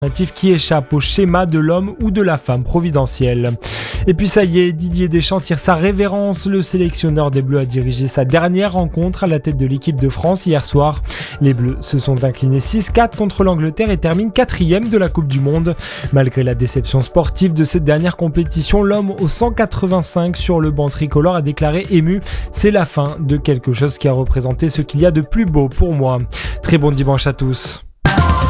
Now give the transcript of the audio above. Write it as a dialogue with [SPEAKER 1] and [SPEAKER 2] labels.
[SPEAKER 1] qui échappe au schéma de l'homme ou de la femme providentielle. Et puis ça y est, Didier Deschamps tire sa révérence. Le sélectionneur des Bleus a dirigé sa dernière rencontre à la tête de l'équipe de France hier soir. Les Bleus se sont inclinés 6-4 contre l'Angleterre et terminent 4e de la Coupe du Monde. Malgré la déception sportive de cette dernière compétition, l'homme au 185 sur le banc tricolore a déclaré ému « C'est la fin de quelque chose qui a représenté ce qu'il y a de plus beau pour moi ». Très bon dimanche à tous.